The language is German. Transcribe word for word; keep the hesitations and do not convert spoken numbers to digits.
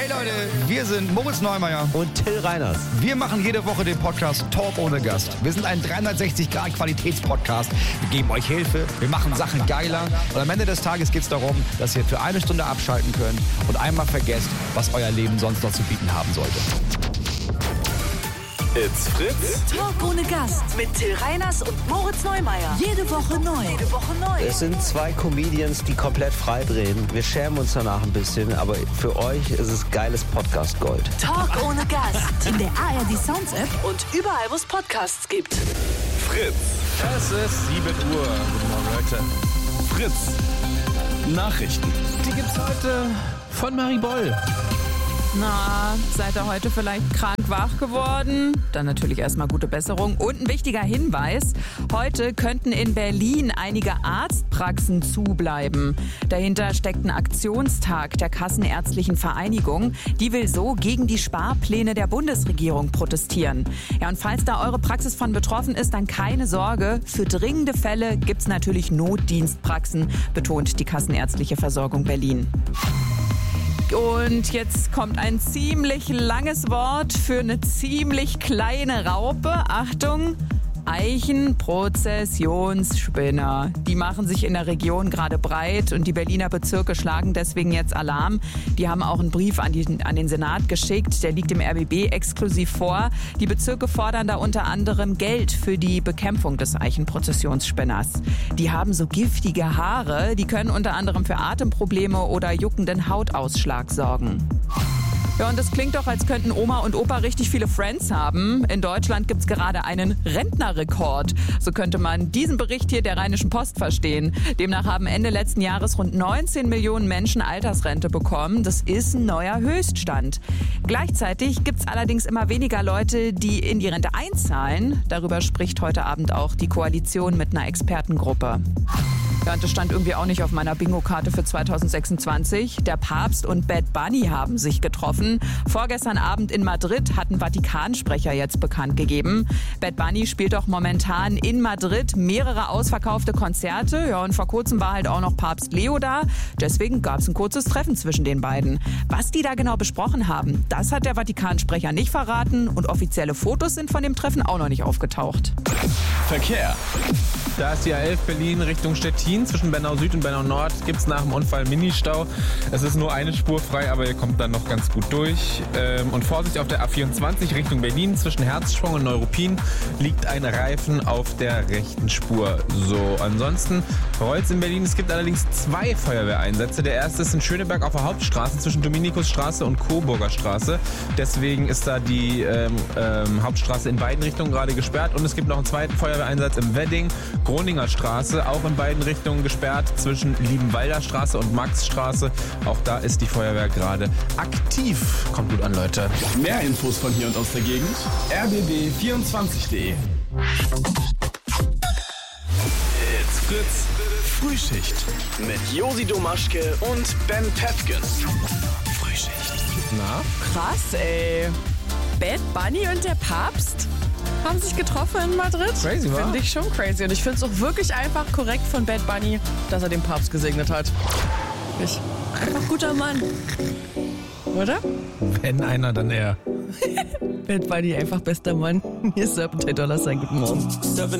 Hey Leute, wir sind Moritz Neumeier und Till Reiners. Wir machen jede Woche den Podcast Talk ohne Gast. Wir sind ein dreihundertsechzig Grad Qualitätspodcast. Wir geben euch Hilfe, wir machen Sachen geiler und am Ende des Tages geht es darum, dass ihr für eine Stunde abschalten könnt und einmal vergesst, was euer Leben sonst noch zu bieten haben sollte. It's Fritz. Talk ohne Gast mit Till Reiners und Moritz Neumeier. Jede Woche neu. Jede Woche neu. Es sind zwei Comedians, die komplett frei drehen. Wir schämen uns danach ein bisschen, aber für euch ist es geiles Podcast-Gold. Talk ohne Gast. In der A R D Sounds App und überall, wo es Podcasts gibt. Fritz. Es ist sieben Uhr. Guten Morgen, Leute. Fritz. Nachrichten. Die gibt's heute von Marie Boll. Na, seid ihr heute vielleicht krank wach geworden? Dann natürlich erstmal gute Besserung. Und ein wichtiger Hinweis, heute könnten in Berlin einige Arztpraxen zubleiben. Dahinter steckt ein Aktionstag der Kassenärztlichen Vereinigung. Die will so gegen die Sparpläne der Bundesregierung protestieren. Ja, und falls da eure Praxis von betroffen ist, dann keine Sorge. Für dringende Fälle gibt's natürlich Notdienstpraxen, betont die Kassenärztliche Versorgung Berlin. Und jetzt kommt ein ziemlich langes Wort für eine ziemlich kleine Raupe. Achtung! Eichenprozessionsspinner. Die machen sich in der Region gerade breit und die Berliner Bezirke schlagen deswegen jetzt Alarm. Die haben auch einen Brief an, die, an den Senat geschickt, der liegt dem R B B exklusiv vor. Die Bezirke fordern da unter anderem Geld für die Bekämpfung des Eichenprozessionsspinners. Die haben so giftige Haare, die können unter anderem für Atemprobleme oder juckenden Hautausschlag sorgen. Ja, und das klingt doch, als könnten Oma und Opa richtig viele Friends haben. In Deutschland gibt's gerade einen Rentnerrekord. So könnte man diesen Bericht hier der Rheinischen Post verstehen. Demnach haben Ende letzten Jahres rund neunzehn Millionen Menschen Altersrente bekommen. Das ist ein neuer Höchststand. Gleichzeitig gibt's allerdings immer weniger Leute, die in die Rente einzahlen. Darüber spricht heute Abend auch die Koalition mit einer Expertengruppe. Ja, und das stand irgendwie auch nicht auf meiner Bingo-Karte für zweitausendsechsundzwanzig. Der Papst und Bad Bunny haben sich getroffen. Vorgestern Abend in Madrid hat ein Vatikansprecher jetzt bekannt gegeben. Bad Bunny spielt doch momentan in Madrid mehrere ausverkaufte Konzerte. Ja, und vor kurzem war halt auch noch Papst Leo da. Deswegen gab es ein kurzes Treffen zwischen den beiden. Was die da genau besprochen haben, das hat der Vatikansprecher nicht verraten. Und offizielle Fotos sind von dem Treffen auch noch nicht aufgetaucht. Verkehr. Da ist die A elf Berlin Richtung Stettin. Zwischen Bernau Süd und Bernau Nord gibt es nach dem Unfall Ministau. Es ist nur eine Spur frei, aber ihr kommt dann noch ganz gut durch. Und Vorsicht auf der A vierundzwanzig Richtung Berlin. Zwischen Herzsprung und Neuruppin liegt ein Reifen auf der rechten Spur. So, ansonsten rollt's in Berlin. Es gibt allerdings zwei Feuerwehreinsätze. Der erste ist in Schöneberg auf der Hauptstraße zwischen Dominikusstraße und Coburger Straße. Deswegen ist da die ähm, ähm, Hauptstraße in beiden Richtungen gerade gesperrt. Und es gibt noch einen zweiten Feuerwehreinsatz im Wedding. Groninger Straße, auch in beiden Richtungen gesperrt, zwischen Liebenwalder Straße und Maxstraße. Auch da ist die Feuerwehr gerade aktiv. Kommt gut an, Leute. Mehr Infos von hier und aus der Gegend. r b b vierundzwanzig punkt d e. It's Fritz. Frühschicht. Mit Josi Domaschke und Ben Pefken. Frühschicht. Na? Krass, ey. Bad Bunny und der Papst haben sich getroffen in Madrid. Crazy, wa? Finde ich schon crazy. Und ich finde es auch wirklich einfach korrekt von Bad Bunny, dass er den Papst gesegnet hat. Ich. Einfach guter Mann. Oder? Wenn einer, dann er. Bad Bunny, einfach bester Mann. Hier ist Serpentine Dollar sein. Guten Morgen.